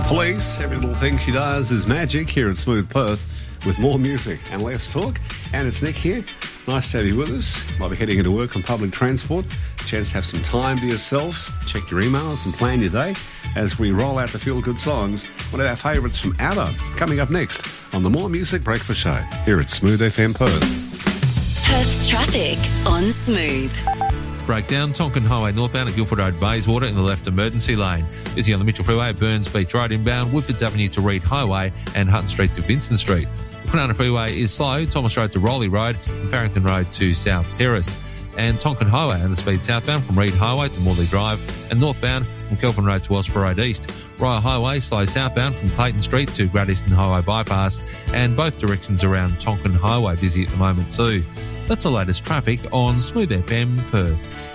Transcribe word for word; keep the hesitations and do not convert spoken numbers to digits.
Police, every little thing she does is magic here at Smooth Perth with more music and less talk. And it's Nick here. Nice to have you with us. Might be heading into work on public transport. Chance to have some time to yourself. Check your emails and plan your day as we roll out the feel-good songs. One of our favourites from ABBA coming up next on the More Music Breakfast Show here at Smooth F M Perth. Perth's traffic on Smooth. Breakdown, Tonkin Highway northbound at Guildford Road, Bayswater in the left emergency lane. Busy on the Mitchell Freeway at Burns Beach Road inbound, Woodfords Avenue to Reed Highway and Hutton Street to Vincent Street. The Kwinana Freeway is slow, Thomas Road to Rowley Road and Farrington Road to South Terrace. And Tonkin Highway and the speed southbound from Reed Highway to Morley Drive and northbound from Kelvin Road to Wellsborough Road East. Royal Highway slow southbound from Clayton Street to Great Eastern Highway Bypass and both directions around Tonkin Highway busy at the moment too. That's the latest traffic on Smooth F M Perth.